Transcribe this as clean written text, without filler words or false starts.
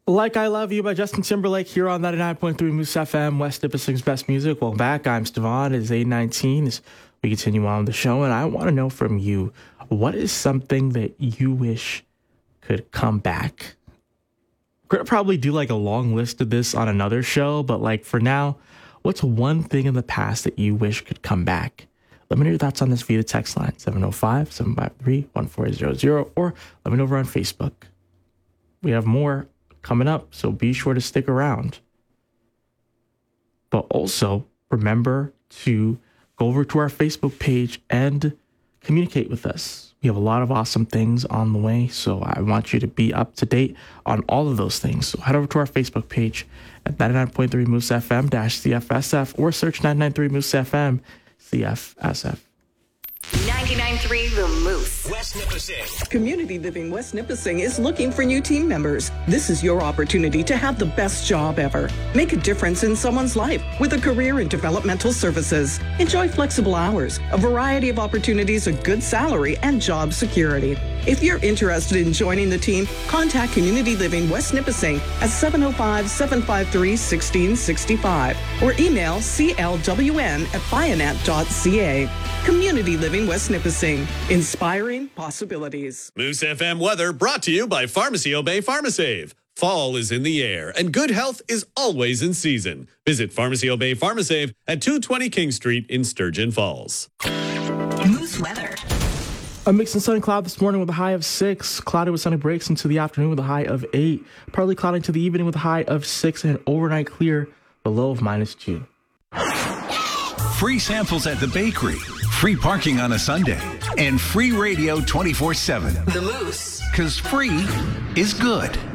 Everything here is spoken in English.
Like I Love You by Justin Timberlake here on 99.3 Moose FM, West Nipissing's best music. Welcome back. I'm Stevan. It's 8:19 as we continue on the show, and I want to know from you, what is something that you wish could come back? We're going to probably do like a long list of this on another show, but like for now, what's one thing in the past that you wish could come back? Let me know your thoughts on this via the text line, 705-753-1400, or let me know over on Facebook. We have more coming up, so be sure to stick around. But also, remember to go over to our Facebook page and communicate with us. We have a lot of awesome things on the way, so I want you to be up to date on all of those things. So head over to our Facebook page at 99.3 Moose FM-CFSF or search 993 Moose FM CFSF. 99.3 The Moose. West Nipissing. Community Living West Nipissing is looking for new team members. This is your opportunity to have the best job ever. Make a difference in someone's life with a career in developmental services. Enjoy flexible hours, a variety of opportunities, a good salary, and job security. If you're interested in joining the team, contact Community Living West Nipissing at 705-753-1665 or email clwn@bionet.ca. Community Living West Nipissing, inspiring possibilities. Moose FM weather brought to you by Pharmacy Obey PharmaSave. Fall is in the air, and good health is always in season. Visit Pharmacy Obey PharmaSave at 220 King Street in Sturgeon Falls. Moose weather. A mix and sunny cloud this morning with a high of 6. Cloudy with sunny breaks into the afternoon with a high of 8. Partly cloudy into the evening with a high of 6 and overnight clear, the low of -2. Free samples at the bakery, free parking on a Sunday, and free radio 24/7. The Moose. 'Cause free is good.